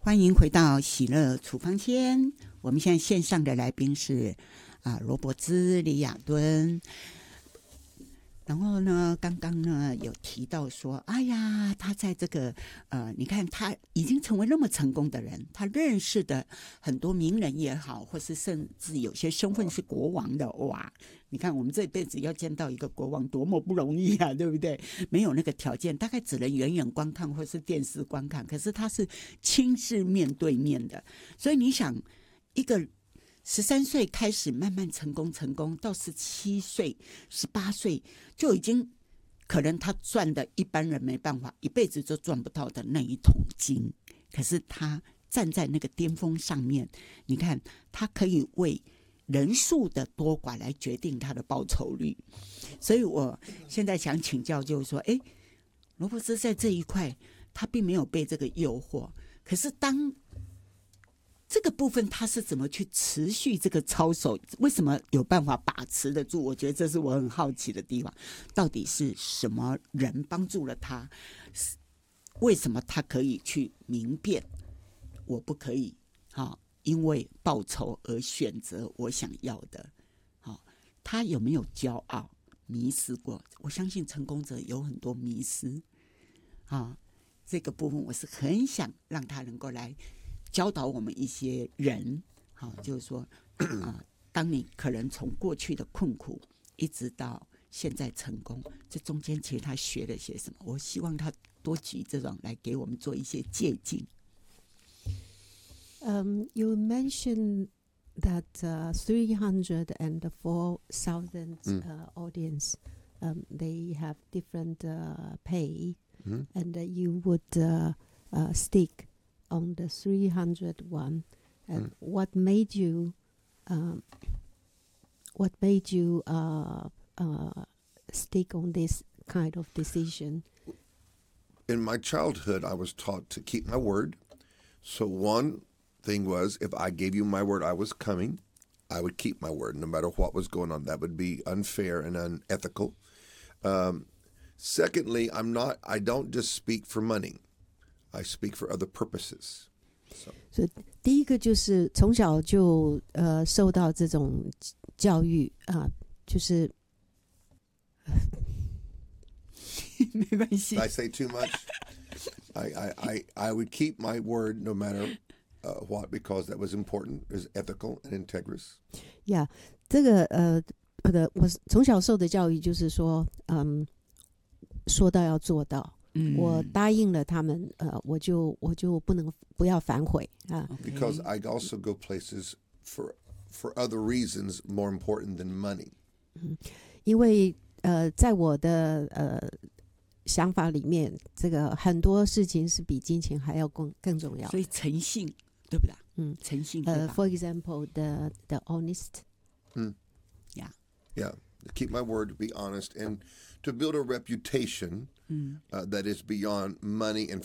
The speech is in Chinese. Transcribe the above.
欢迎回到喜乐处方间。我们现在线上的来宾是罗伯兹李亚敦。然后呢，刚刚呢有提到说，哎呀，他在这个你看他已经成为那么成功的人，他认识的很多名人也好，或是甚至有些身份是国王的，哇！你看我们这辈子要见到一个国王多么不容易啊，对不对？没有那个条件，大概只能远远观看或是电视观看，可是他是亲自面对面的。所以你想，一个13岁开始慢慢成功，到17岁、18岁就已经可能他赚的一般人没办法一辈子就赚不到的那一桶金，可是他站在那个巅峰上面，你看他可以为人数的多寡来决定他的报酬率。所以我现在想请教，就是说，罗伯斯在这一块他并没有被这个诱惑，可是当这个部分他是怎么去持续这个操守？为什么有办法把持得住？我觉得这是我很好奇的地方。到底是什么人帮助了他？为什么他可以去明辨我不可以因为报酬而选择我想要的？他有没有骄傲、迷失过？我相信成功者有很多迷失这个部分我是很想让他能够来教导我们一些人，就是说当你可能从过去的困苦一直到现在成功，这中间其实他学了些什么？我希望他多举这种来给我们做一些借鉴。 You mentioned that 300 and 4,000 audience, they have different pay, and you would stick on the 300 one. And what made you stick on this kind of decision? In my childhood, I was taught to keep my word. So one thing was, if I gave you my word I was coming, I would keep my word no matter what was going on. That would be unfair and unethical. Secondly, I don't just speak for money. I speak for other purposes. 所以第一个就是从小就受到这种教育就是没关系。 Did I say too much? I would keep my word no matter what, because that was important, is ethical and integrous. Yeah, 这个我从小受的教育就是说，说到要做到。我答应了他们，我就不要反悔啊。 Because I also go places for other reasons more important than money. 因为在我的想法里面，这个很多事情是比金钱还要更重要。 所以诚信，对不对？诚信。 For example, the honest. Yeah. To keep my word, to be honest, and to build a reputation that is beyond money and